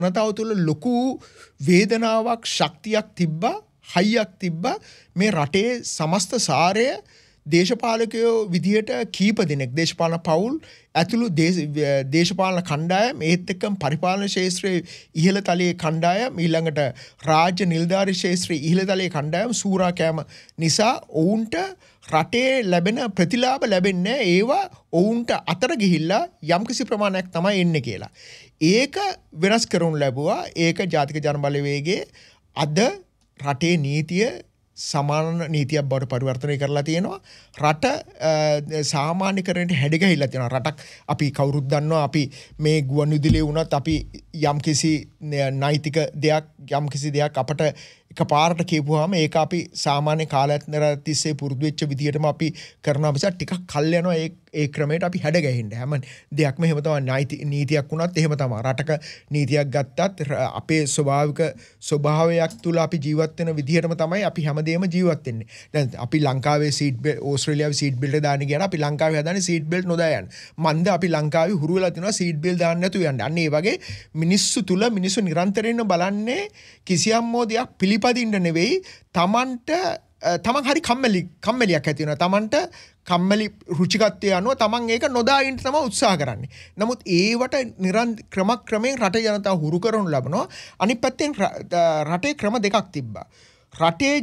ජනතාව තුළ ලොකු වේදනාවක් ශක්තියක් තිබ්බා හයියක් තිබ්බා මේ රටේ සමස්ත සාරය දේශපාලකයෝ විදියට කීප දෙනෙක් දේශපාලන පවුල් ඇතුළු දේශපාලන කණ්ඩායම් ඒත් එක්කම පරිපාලන ශාස්ත්‍රයේ ඉහළ තලයේ කණ්ඩායම් ඊළඟට රාජ්‍ය නිලධාරී ශාස්ත්‍රයේ ඉහළ තලයේ කණ්ඩායම් සූරා කෑම නිසා ඔවුන්ට රටේ ලැබෙන ප්‍රතිලාභ ලැබෙන්නේ ඒවා ඔවුන්ට අතර ගිහිල්ලා යම්කිසි ප්‍රමාණයක් තමයි එන්නේ කියලා. ඒක වෙනස් කරනු ලැබුවා. ඒක ජාතික ජනබලවේගයේ අද රටේ නීතිය සමාන නීතියක් බවට පරිවර්තනය කරලා තියෙනවා. රට සාමාන්‍යකරණයට හැඩගැහිලා තියෙනවා. රටක් අපි කවුරුත් දන්නවා අපි මේ ගුවන්විදුලියේ වුණත් අපි යම්කිසි නෛතික දෙයක් යම්කිසි දෙයක් අපට එකපාරට කියපුවාම ඒක අපි සාමාන්‍ය කාලයතර තිස්සේ පුරුදු වෙච්ච විදියටම අපි කරනවා මිසක් ටිකක් කල් යනවා ඒ ක්‍රමයට අපි හැඩගැහෙන්න. හැම දෙයක්ම එහෙම තමයි නීතියක් වුණත් එහෙම තමයි. රටක නීතියක් ගත්තත් අපේ ස්වභාවයක් තුල අපි ජීවත් වෙන විදියටම තමයි අපි හැමදේම ජීවත් වෙන්නේ. දැන් අපි ලංකාවේ සීට් බෙල්ට් ඕස්ට්‍රේලියාවේ සීට් බෙල්ට් දාන්න ගියාම අපි ලංකාවේ හදාන්නේ සීට් බෙල්ට් නොදා යන්න. මන්ද අපි ලංකාවේ හුරු වෙලා තිනවා සීට් බෙල්ට් දාන්න නැතුව යන්න. අන්න ඒ වගේ මිනිස්සු තුල මිනිස්සු නිරන්තරයෙන්ම බලන්නේ කිසියම් දෙයක් පිළිපදින්න නෙවෙයි තමන් හරි කම්මැලියක් ඇති වෙනවා. තමන්ට කම්මැලි රුචිකත්වය අනුව තමන් ඒක නොදා ඉන්න තමයි උත්සාහ කරන්නේ. නමුත් ඒවට ක්‍රමයෙන් රටේ ජනතාව හුරු කරනු ලබනවා. අනිත් පැත්තෙන් රටේ ක්‍රම දෙකක් තිබ්බා. රටේ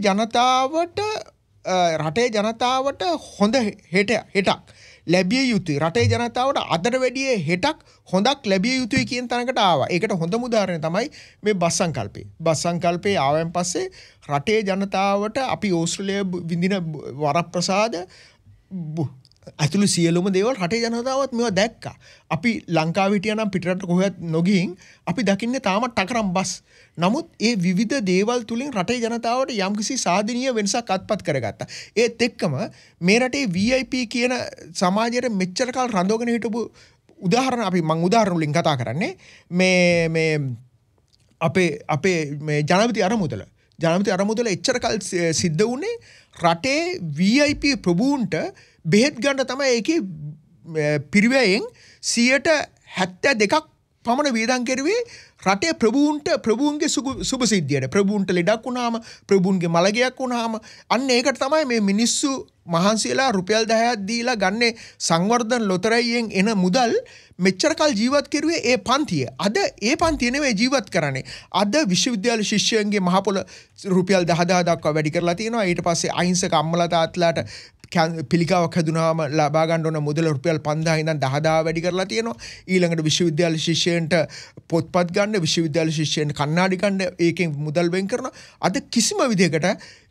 ජනතාවට හොඳ හෙටක් ලැබිය යුතුයි. රටේ ජනතාවට අදට වැඩිය හෙටක් හොඳක් ලැබිය යුතුයි කියන තැනකට ආවා. ඒකට හොඳම උදාහරණය තමයි මේ බස් සංකල්පය. බස් සංකල්පේ ආවෙන් පස්සේ රටේ ජනතාවට අපි ඕස්ට්‍රේලියාවේ විඳින වරප්‍රසාද ඇතුළු සියලුම දේවල් රටේ ජනතාවත් මේවා දැක්කා. අපි ලංකාවේ හිටියනම් පිටරට කොහෙවත් නොගිහින් අපි දකින්නේ තාමත් ටකරම් බස්. නමුත් ඒ විවිධ දේවල් තුලින් රටේ ජනතාවට යම්කිසි සාධනීය වෙනසක් අත්පත් කරගත්තා. ඒත් එක්කම මේ රටේ VIP කියන සමාජයට මෙච්චර කාල රඳවගෙන හිටපු උදාහරණ මම උදාහරණ වලින් කතා කරන්නේ මේ අපේ මේ ජනාධිපති අරමුදල එච්චර කල් සිද්ධ වුණේ රටේ VIP ප්‍රභූන්ට බෙහෙත් ගන්න තමයි ඒකේ පිරිවැයෙන් 72% පමණ වේදම් කෙරුවේ රටේ ප්‍රභූන්ගේ සුබ සිද්ධියට. ප්‍රභූන්ට ලෙඩක් වුණාම ප්‍රභූන්ගේ මළගයක් වුණාම අන්න ඒකට තමයි මේ මිනිස්සු මහන්සියලා රුපියල් 10ක් දීලා ගන්නේ සංවර්ධන ලොතරැයියෙන් එන මුදල් මෙච්චර කල් ජීවත් කෙරුවේ ඒ පන්තිය. අද ඒ පන්තිය නෙවෙයි ජීවත් කරන්නේ. අද විශ්වවිද්‍යාල ශිෂ්‍යයන්ගේ මහපොළ රුපියල් 10,000 දක්වා වැඩි කරලා තියෙනවා. ඊට පස්සේ අහිංසක අම්මලා තාත්තලාට පිළිකාවක් හැදුනාම ලබා ගන්න ඕන මුදල රුපියල් 5,000 ඉඳන් 10,000 වැඩි කරලා තියෙනවා. ඊළඟට විශ්වවිද්‍යාල ශිෂ්‍යයන්ට පොත්පත් ගන්න, විශ්වවිද්‍යාල ශිෂ්‍යයන්ට කණ්ණාඩි ගන්න ඒකෙන් මුදල් වෙන් කරනවා. අද කිසිම විදිහකට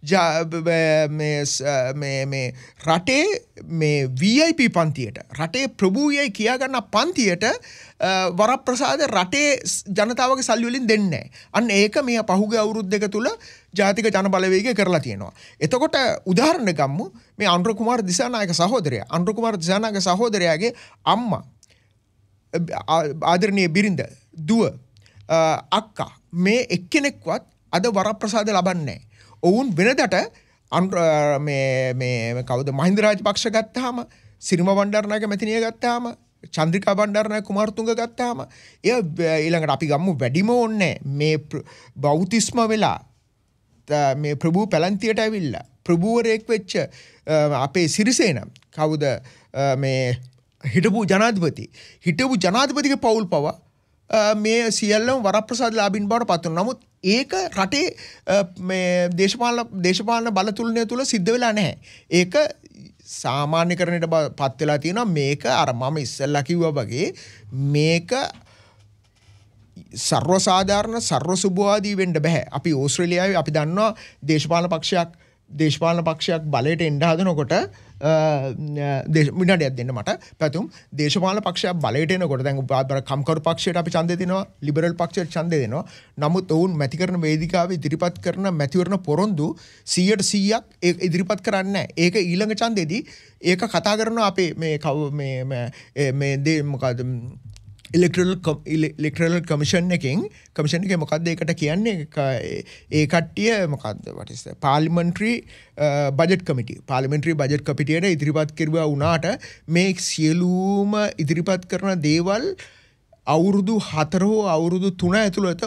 මේ රටේ මේ VIP පන්තියට රටේ ප්‍රභූයයි කියා ගන්න පන්තියට වරප්‍රසාද රටේ ජනතාවගේ සල්ලි වලින් දෙන්නේ නැහැ. අන්න ඒක මේ පහුගිය අවුරුදු දෙක තුල ජාතික ජනබලවේගය කරලා තියෙනවා. එතකොට උදාහරණ ගමු මේ අනුර කුමාර දිසානායක සහෝදරයා. අනුර කුමාර දිසානායක සහෝදරයාගේ අම්මා ආදරණීය බිරිඳ දුව අක්කා මේ එක්කෙනෙක්වත් අද වරප්‍රසාද ලබන්නේ නැහැ. ඔවුන් වෙනදට මේ කවුද මහින්ද රාජපක්ෂ ගත්තාම සිරිම බණ්ඩාරනායක මැතිණිය ගත්තාම චන්ද්‍රිකා බණ්ඩාරනායක කුමාරතුංග ගත්තාම ඊළඟට අපි ගමු වැඩිම ඕනේ මේ බෞතිස්ම වෙලා මේ ප්‍රභූ පැලන්තියට ඇවිල්ලා ප්‍රභූවරයෙක් වෙච්ච අපේ සිරිසේන කවුද මේ හිටපු ජනාධිපතිගේ පවුල් පවා මේ සියල්ලම වරප්‍රසාද ලාභින් බවට පත් වෙනවා. නමුත් ඒක රටේ මේ දේශපාලන බලතුලනය තුල සිද්ධ වෙලා නැහැ. ඒක සාමාන්‍යකරණයට පත් වෙලා තියෙනවා. මේක අර මම ඉස්සෙල්ලා කිව්වා වගේ මේක සර්වසාධාරණ සර්වසුභවාදී වෙන්න බෑ. අපි ඕස්ට්‍රේලියාවේ අපි දන්නවා දේශපාලන පක්ෂයක් බලයට එන්න හදනකොට විනාඩියක් දෙන්න මට පැතුම් දේශපාලන පක්ෂයක් බලයට එනකොට දැන් කම්කරු පක්ෂයට අපි ඡන්දය දෙනවා ලිබරල් පක්ෂයට ඡන්දය දෙනවා. නමුත් ඔවුන් මැතිකරණ වේදිකාවේ ඉදිරිපත් කරන මැතිවරණ පොරොන්දු 100% ඉදිරිපත් කරන්නේ නැහැ. ඒක ඊළඟ ඡන්දෙදී ඒක කතා කරනවා අපේ මේ මොකද ඉලෙක්ටරල් කමිෂන් එකෙන් මොකක්ද ඒකට කියන්නේ ඒ කට්ටිය මොකක්ද පාර්ලිමෙන්ටරි බජට් කමිටියට ඉදිරිපත් කරුවා වුණාට මේ සියලුම ඉදිරිපත් කරන දේවල් අවුරුදු 4 හෝ අවුරුදු 3 ඇතුළත